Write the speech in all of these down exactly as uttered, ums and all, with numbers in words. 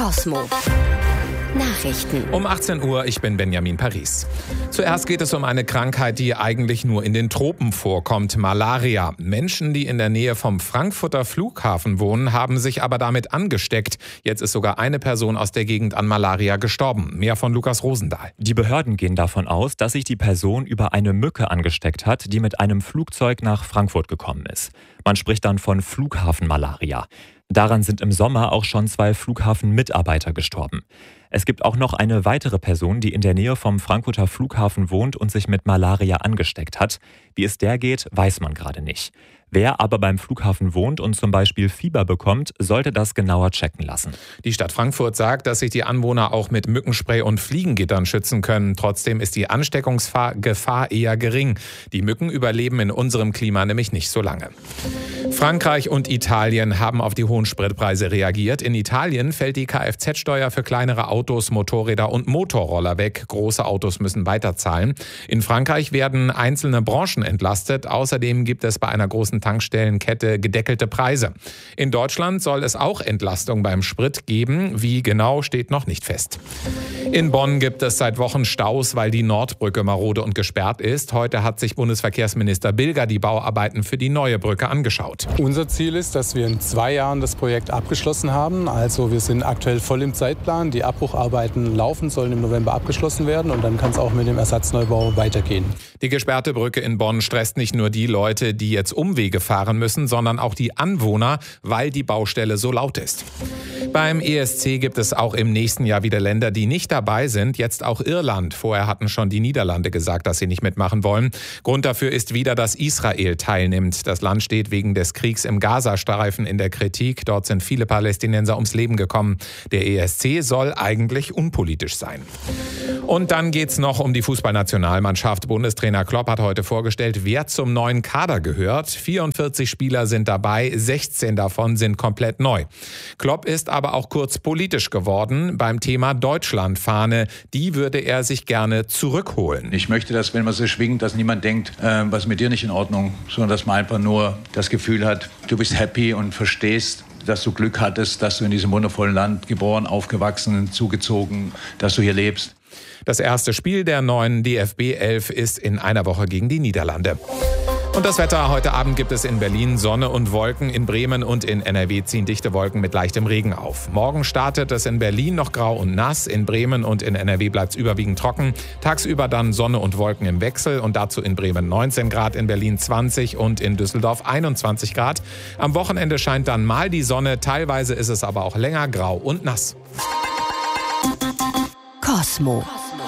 Kosmo. Nachrichten. Um achtzehn Uhr, ich bin Benjamin Paris. Zuerst geht es um eine Krankheit, die eigentlich nur in den Tropen vorkommt, Malaria. Menschen, die in der Nähe vom Frankfurter Flughafen wohnen, haben sich aber damit angesteckt. Jetzt ist sogar eine Person aus der Gegend an Malaria gestorben. Mehr von Lukas Rosendahl. Die Behörden gehen davon aus, dass sich die Person über eine Mücke angesteckt hat, die mit einem Flugzeug nach Frankfurt gekommen ist. Man spricht dann von Flughafenmalaria. Daran sind im Sommer auch schon zwei Flughafenmitarbeiter gestorben. Es gibt auch noch eine weitere Person, die in der Nähe vom Frankfurter Flughafen wohnt und sich mit Malaria angesteckt hat. Wie es der geht, weiß man gerade nicht. Wer aber beim Flughafen wohnt und zum Beispiel Fieber bekommt, sollte das genauer checken lassen. Die Stadt Frankfurt sagt, dass sich die Anwohner auch mit Mückenspray und Fliegengittern schützen können. Trotzdem ist die Ansteckungsgefahr eher gering. Die Mücken überleben in unserem Klima nämlich nicht so lange. Frankreich und Italien haben auf die hohen Spritpreise reagiert. In Italien fällt die Kfz-Steuer für kleinere Autos, Motorräder und Motorroller weg. Große Autos müssen weiterzahlen. In Frankreich werden einzelne Branchen entlastet. Außerdem gibt es bei einer großen Tankstellenkette gedeckelte Preise. In Deutschland soll es auch Entlastung beim Sprit geben. Wie genau, steht noch nicht fest. In Bonn gibt es seit Wochen Staus, weil die Nordbrücke marode und gesperrt ist. Heute hat sich Bundesverkehrsminister Bilger die Bauarbeiten für die neue Brücke angeschaut. Unser Ziel ist, dass wir in zwei Jahren das Projekt abgeschlossen haben. Also wir sind aktuell voll im Zeitplan. Die Abbrucharbeiten laufen, sollen im November abgeschlossen werden und dann kann es auch mit dem Ersatzneubau weitergehen. Die gesperrte Brücke in Bonn stresst nicht nur die Leute, die jetzt Umwege fahren müssen, sondern auch die Anwohner, weil die Baustelle so laut ist. Beim E S C gibt es auch im nächsten Jahr wieder Länder, die nicht dabei sind. Jetzt auch Irland. Vorher hatten schon die Niederlande gesagt, dass sie nicht mitmachen wollen. Grund dafür ist wieder, dass Israel teilnimmt. Das Land steht wegen des Kriegs im Gazastreifen in der Kritik. Dort sind viele Palästinenser ums Leben gekommen. Der E S C soll eigentlich unpolitisch sein. Und dann geht's noch um die Fußballnationalmannschaft. Bundestrainer Klopp hat heute vorgestellt, wer zum neuen Kader gehört. vierundvierzig Spieler sind dabei, sechzehn davon sind komplett neu. Klopp ist aber auch kurz politisch geworden beim Thema Deutschlandfahne. Die würde er sich gerne zurückholen. Ich möchte, dass, wenn man sie schwingt, dass niemand denkt, äh, was ist mit dir nicht in Ordnung, sondern dass man einfach nur das Gefühl hat, du bist happy und verstehst, dass du Glück hattest, dass du in diesem wundervollen Land geboren, aufgewachsen, zugezogen, dass du hier lebst. Das erste Spiel der neuen D F B elf ist in einer Woche gegen die Niederlande. Und das Wetter: Heute Abend gibt es in Berlin Sonne und Wolken, in Bremen und in N R W ziehen dichte Wolken mit leichtem Regen auf. Morgen startet es in Berlin noch grau und nass, in Bremen und in N R W bleibt es überwiegend trocken. Tagsüber dann Sonne und Wolken im Wechsel und dazu in Bremen neunzehn Grad, in Berlin zwanzig und in Düsseldorf einundzwanzig Grad. Am Wochenende scheint dann mal die Sonne, teilweise ist es aber auch länger grau und nass. Kosmo.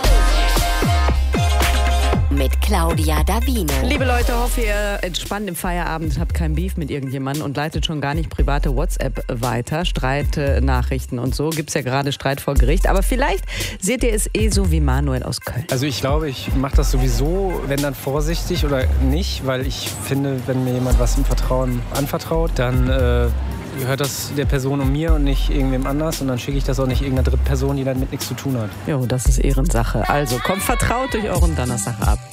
Mit Claudia Davino. Liebe Leute, hoffe ihr entspannt im Feierabend, habt kein Beef mit irgendjemandem und leitet schon gar nicht private WhatsApp weiter. Streitnachrichten und so. Gibt es ja gerade Streit vor Gericht. Aber vielleicht seht ihr es eh so wie Manuel aus Köln. Also ich glaube, ich mache das sowieso, wenn dann vorsichtig oder nicht. Weil ich finde, wenn mir jemand was im Vertrauen anvertraut, dann äh, gehört das der Person um mir und nicht irgendwem anders. Und dann schicke ich das auch nicht irgendeiner Drittperson, die damit nichts zu tun hat. Jo, das ist Ehrensache. Also kommt vertraut durch euren Donnerstag ab.